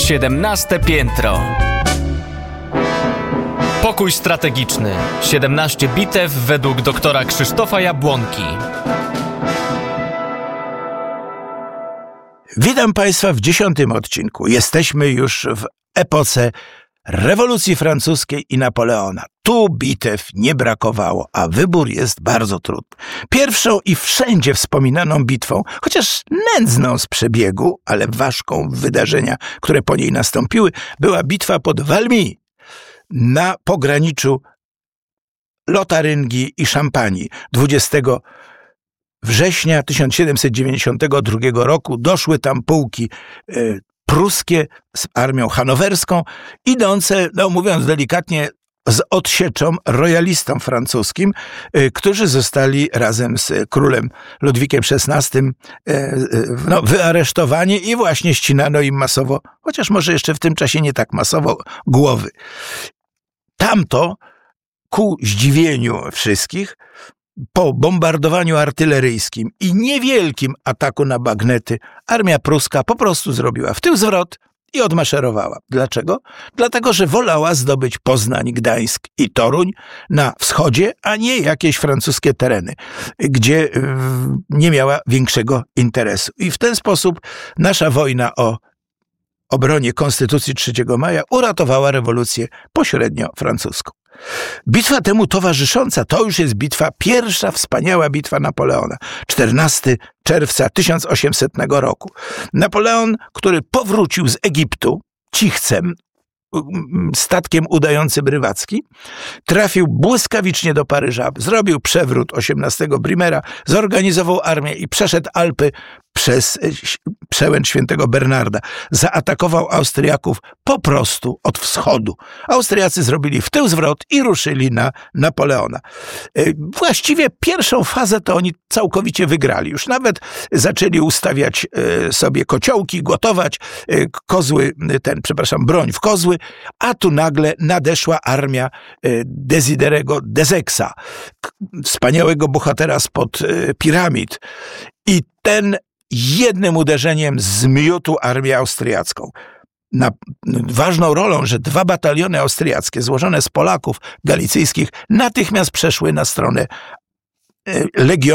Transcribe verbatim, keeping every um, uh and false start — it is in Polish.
siedemnaste piętro. Pokój strategiczny. siedemnaście bitew według doktora Krzysztofa Jabłonki. Witam Państwa w dziesiątym odcinku. Jesteśmy już w epoce rewolucji francuskiej i Napoleona. Tu bitew nie brakowało, a wybór jest bardzo trudny. Pierwszą i wszędzie wspominaną bitwą, chociaż nędzną z przebiegu, ale ważką w wydarzenia, które po niej nastąpiły, była bitwa pod Valmy na pograniczu Lotaryngii i Szampanii. dwudziestego września tysiąc siedemset dziewięćdziesiątego drugiego roku doszły tam pułki y, pruskie z armią hanowerską, idące, no mówiąc delikatnie, z odsieczą rojalistom francuskim, y, którzy zostali razem z królem Ludwikiem szesnastym y, y, no, wyaresztowani i właśnie ścinano im masowo, chociaż może jeszcze w tym czasie nie tak masowo, głowy. Tamto, ku zdziwieniu wszystkich, po bombardowaniu artyleryjskim i niewielkim ataku na bagnety, armia pruska po prostu zrobiła w tył zwrot i odmaszerowała. Dlaczego? Dlatego, że wolała zdobyć Poznań, Gdańsk i Toruń na wschodzie, a nie jakieś francuskie tereny, gdzie nie miała większego interesu. I w ten sposób nasza wojna o obronie Konstytucji trzeciego maja uratowała rewolucję pośrednio francuską. Bitwa temu towarzysząca to już jest bitwa, pierwsza wspaniała bitwa Napoleona. czternastego czerwca tysiąc osiemsetnego roku. Napoleon, który powrócił z Egiptu cichcem, statkiem udającym rywacki, trafił błyskawicznie do Paryża, zrobił przewrót osiemnastego Brimera, zorganizował armię i przeszedł Alpy przez przełęcz świętego Bernarda. Zaatakował Austriaków po prostu od wschodu. Austriacy zrobili w tył zwrot i ruszyli na Napoleona. Właściwie pierwszą fazę to oni całkowicie wygrali. Już nawet zaczęli ustawiać sobie kociołki, gotować kozły, ten, przepraszam, broń w kozły, a tu nagle nadeszła armia Desiderego Dezeksa, wspaniałego bohatera spod piramid. I ten jednym uderzeniem zmiótł armię austriacką. Na, ważną rolą, że dwa bataliony austriackie złożone z Polaków galicyjskich natychmiast przeszły na stronę legionu